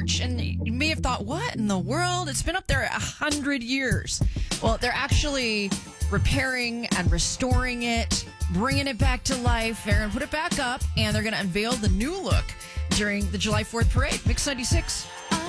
church. And you may have thought, what in the world? It's been up there 100 years. Well, they're actually repairing and restoring it, bringing it back to life. They're going to put it back up, and they're going to unveil the new look during the July 4th parade. Mix 96.